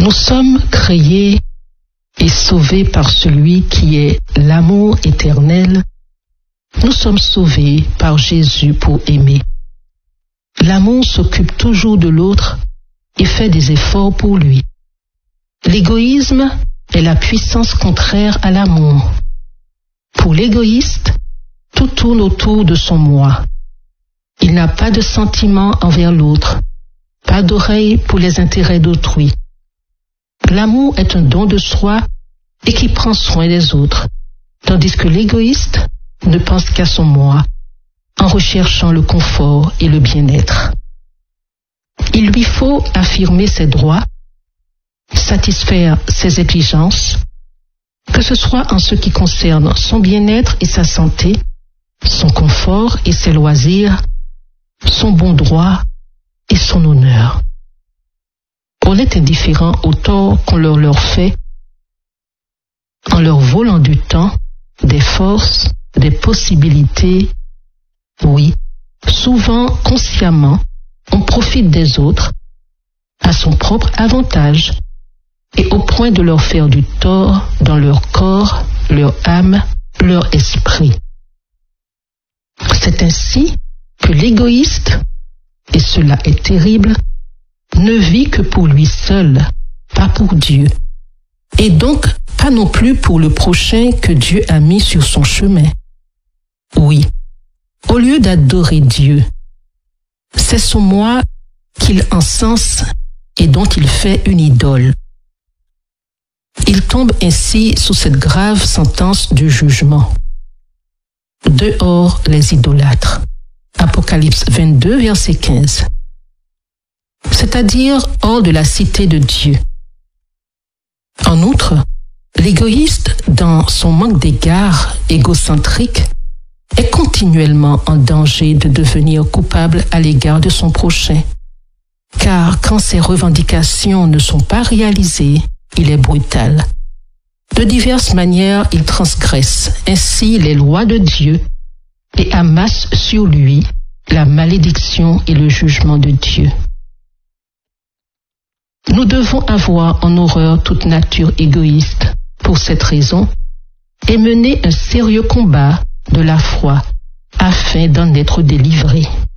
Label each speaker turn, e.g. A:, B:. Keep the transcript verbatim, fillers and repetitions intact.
A: Nous sommes créés et sauvés par celui qui est l'amour éternel. Nous sommes sauvés par Jésus pour aimer. L'amour s'occupe toujours de l'autre et fait des efforts pour lui. L'égoïsme est la puissance contraire à l'amour. Pour l'égoïste, tout tourne autour de son moi. Il n'a pas de sentiment envers l'autre, pas d'oreille pour les intérêts d'autrui. L'amour est un don de soi et qui prend soin des autres, tandis que l'égoïste ne pense qu'à son moi, en recherchant le confort et le bien-être. Il lui faut affirmer ses droits, satisfaire ses exigences, que ce soit en ce qui concerne son bien-être et sa santé, son confort et ses loisirs, son bon droit et son honneur. On est indifférent au tort qu'on leur, leur fait en leur volant du temps, des forces, des possibilités. Oui, souvent, consciemment, on profite des autres à son propre avantage et au point de leur faire du tort dans leur corps, leur âme, leur esprit. C'est ainsi que l'égoïste, et cela est terrible, ne vit que pour lui seul, pas pour Dieu, et donc pas non plus pour le prochain que Dieu a mis sur son chemin. Oui, au lieu d'adorer Dieu, c'est son moi qu'il encense et dont il fait une idole. Il tombe ainsi sous cette grave sentence du jugement. Dehors les idolâtres. Apocalypse vingt-deux, verset quinze. C'est-à-dire hors de la cité de Dieu. En outre, l'égoïste, dans son manque d'égard égocentrique, est continuellement en danger de devenir coupable à l'égard de son prochain. Car quand ses revendications ne sont pas réalisées, il est brutal. De diverses manières, il transgresse ainsi les lois de Dieu et amasse sur lui la malédiction et le jugement de Dieu. Nous devons avoir en horreur toute nature égoïste pour cette raison et mener un sérieux combat de la foi afin d'en être délivrés.